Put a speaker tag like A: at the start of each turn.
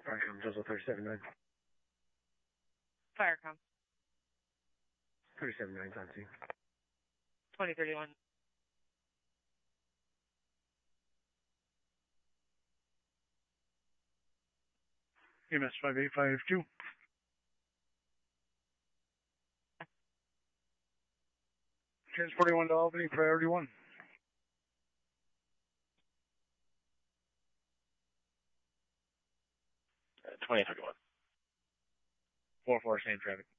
A: Firecom, Joseph 37-9.
B: Firecom.
A: 37-9's on scene.
B: 2031.
C: EMS 5852. Transporting 1 to Albany, priority 1.
D: Uh, 2031.
A: 4-4, same traffic.